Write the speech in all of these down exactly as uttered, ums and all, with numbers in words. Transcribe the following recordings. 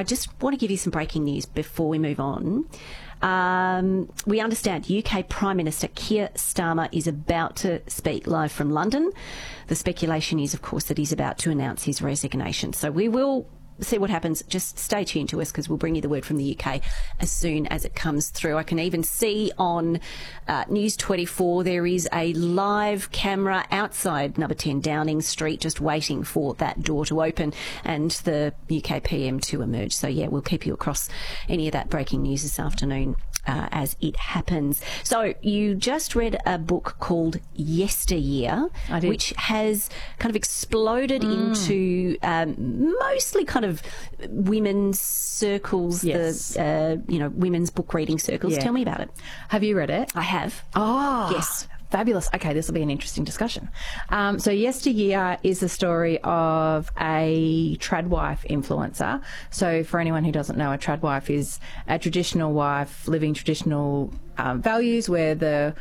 I just want to give you some breaking news before we move on. Um, we understand U K Prime Minister Keir Starmer is about to speak live from London. The speculation is, of course, that he's about to announce his resignation. So we will see what happens. Just stay tuned to us because we'll bring you the word from the U K as soon as it comes through. I can even see on uh, News twenty-four there is a live camera outside number ten Downing Street just waiting for that door to open and the U K P M to emerge. So, yeah, we'll keep you across any of that breaking news this afternoon uh, as it happens. So you just read a book called Yesteryear, I did. which has kind of exploded Mm. into um, mostly kind of women's circles, Yes. the uh, you know women's book reading circles. Yeah. Tell me about it. Have you read it? I have. Oh, Yes. Fabulous. Okay, this will be an interesting discussion. Um, so Yesteryear is the story of a tradwife influencer. So for anyone who doesn't know, a tradwife is a traditional wife living traditional um, values where the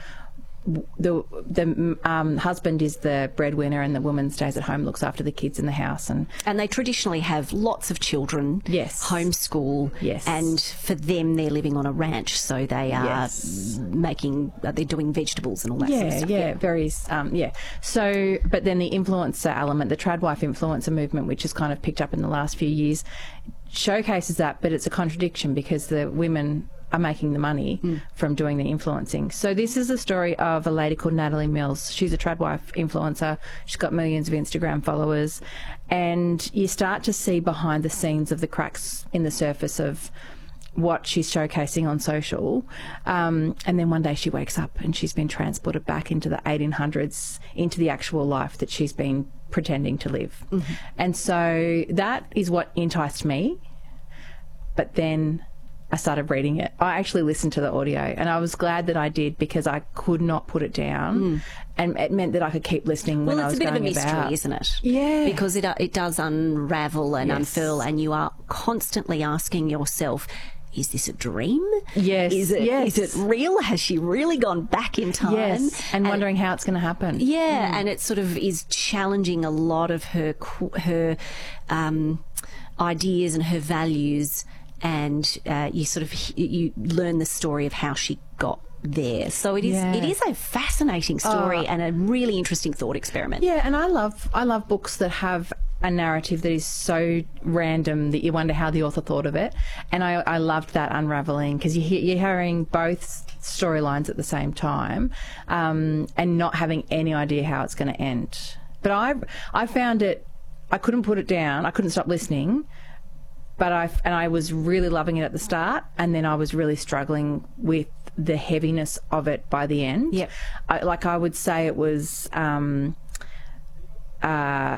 the the um, husband is the breadwinner and the woman stays at home, looks after the kids in the house. And And they traditionally have lots of children, Yes. homeschool, Yes. and for them they're living on a ranch, so they are Yes. making, uh, they're doing vegetables and all that yeah, sort of stuff. yeah, very, um, yeah. So, but then the influencer element, the tradwife influencer movement, which has kind of picked up in the last few years, showcases that, but it's a contradiction because the women are making the money mm. from doing the influencing. So this is a story of a lady called Natalie Mills. She's a tradwife influencer. She's got millions of Instagram followers. And you start to see behind the scenes of the cracks in the surface of what she's showcasing on social. Um, and then one day she wakes up and she's been transported back into the eighteen hundreds, into the actual life that she's been pretending to live. Mm-hmm. And so that is what enticed me. But then I started reading it. I actually listened to the audio and I was glad that I did because I could not put it down. Mm. And it meant that I could keep listening well, when I was going about. Well, it's a bit of a mystery, isn't it? Yeah. Because it, uh, it does unravel and yes. unfurl and you are constantly asking yourself, is this a dream? Yes. Is it, yes. is it real? Has she really gone back in time? Yes. And, and wondering how it's going to happen. Yeah. Mm. And it sort of is challenging a lot of her, her um, ideas and her values. And uh, you sort of you learn the story of how she got there. So it is yeah. it is a fascinating story oh. and a really interesting thought experiment. Yeah, and I love I love books that have a narrative that is so random that you wonder how the author thought of it. And I, I loved that unravelling because you hear, you're hearing both storylines at the same time um, and not having any idea how it's going to end. But I I found it, I couldn't put it down. I couldn't stop listening. But I and I was really loving it at the start, and then I was really struggling with the heaviness of it by the end. Yeah, like I would say, it was um, uh,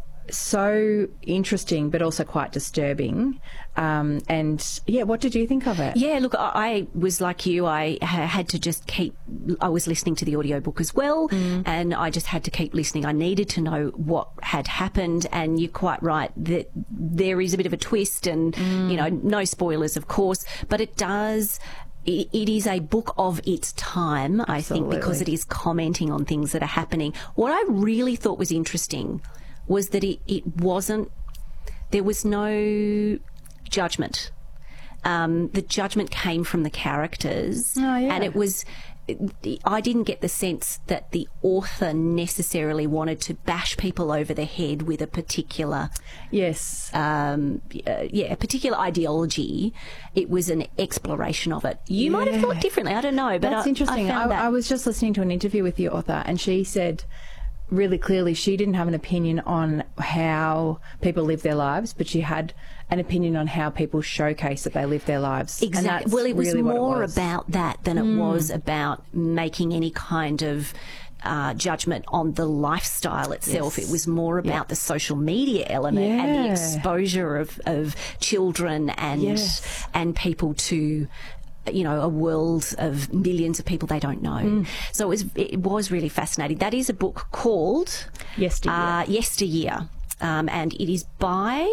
so interesting, but also quite disturbing. Um, and yeah, what did you think of it? Yeah, look, I, I was like you. I ha- had to just keep. I was listening to the audiobook as well, mm. and I just had to keep listening. I needed to know what had happened, and you're quite right that there is a bit of a twist, and mm. you know, no spoilers, of course, but it does. It, it is a book of its time, I Absolutely. think, because it is commenting on things that are happening. What I really thought was interesting was that it, it wasn't. There was no judgment. Um, the judgment came from the characters, oh, yeah. and it was. I didn't get the sense that the author necessarily wanted to bash people over the head with a particular, yes, um, uh, yeah, a particular ideology. It was an exploration of it. You yeah. might have thought differently. I don't know, but that's I, interesting. I, found I, that. I was just listening to an interview with the author, and she said really clearly she didn't have an opinion on how people live their lives, but she had an opinion on how people showcase that they live their lives. Exactly. Well, it was really more it was. about that than it mm. was about making any kind of uh, judgment on the lifestyle itself. Yes. It was more about yeah. the social media element yeah. and the exposure of, of children and yes. and people to, you know, a world of millions of people they don't know. Mm. So it was it was really fascinating. That is a book called Yesteryear. Uh, Yesteryear. Um, and it is by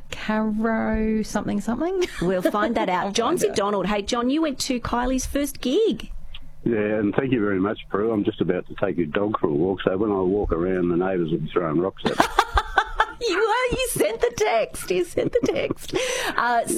Caro something something. We'll find that out. John McDonald. Hey, John, you went to Kylie's first gig. Yeah, and thank you very much, Prue. I'm just about to take your dog for a walk, so when I walk around, the neighbours will be throwing rocks at me. you, uh, you sent the text. You sent the text. Uh,